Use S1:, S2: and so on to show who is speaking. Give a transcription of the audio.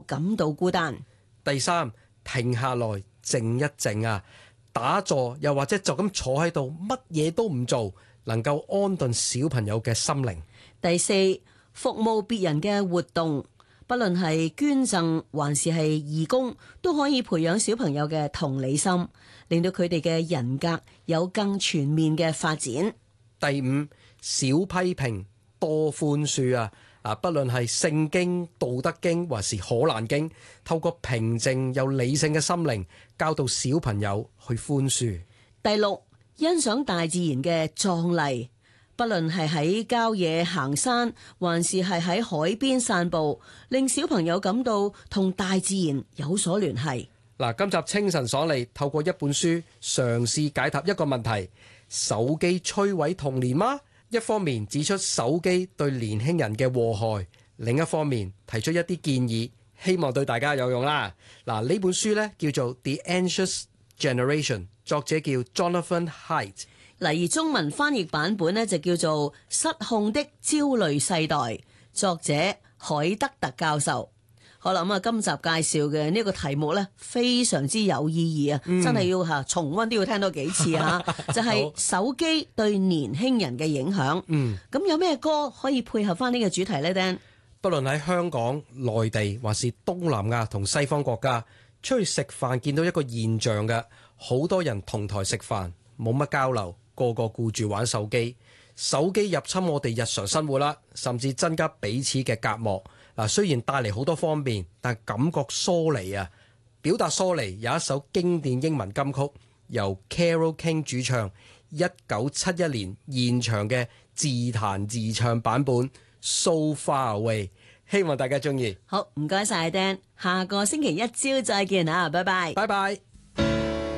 S1: 感到孤單。
S2: 第三，停下來靜一靜啊，打坐又或者就咁坐喺度，乜嘢都唔做，能夠安頓小朋友嘅心靈。
S1: 第四，服務別人嘅活動，不論係捐贈還是係義工，都可以培養小朋友嘅同理心，令到佢哋嘅人格有更全面嘅發展。
S2: 第五，少批評，多寬恕啊！不論係聖經、道德經還是可蘭經，透過平靜又理性嘅心靈，教導小朋友去寬恕。
S1: 第六，欣賞大自然嘅壯麗，不論係喺郊野行山，還是係喺海邊散步，令小朋友感到同大自然有所聯繫。
S2: 嗱，今集清晨爽利透過一本書嘗試解答一個問題：手機摧毀童年嗎？一方面指出手機對年輕人嘅禍害，另一方面提出一啲建議，希望對大家有用啦。嗱，呢本書呢叫做《The Anxious Generation》，作者叫 Jonathan Haidt。
S1: 而中文翻譯版本呢就叫做《失控的焦慮世代》，作者海德特教授。好啦，咁啊，今集介紹嘅呢個題目呢，非常之有意義啊！真係要重溫都要聽多幾次啊！就係手機對年輕人嘅影響。咁有咩歌可以配合翻呢個主題呢？Dan，
S2: 不論喺香港、內地還是東南亞同西方國家，出去食飯見到一個現象嘅，好多人同台食飯冇乜交流，個個顧住玩手機。手機入侵我哋日常生活啦，甚至增加彼此嘅隔膜。嗱，雖然帶嚟好多方便，但感覺疏離啊！表達疏離有一首經典英文金曲，由 Carole King 主唱，1971年現場嘅自彈自唱版本《So Far Away》，希望大家中意。
S1: 好，唔該晒 Dan，下個星期一朝再見啊！拜拜。
S2: 拜拜。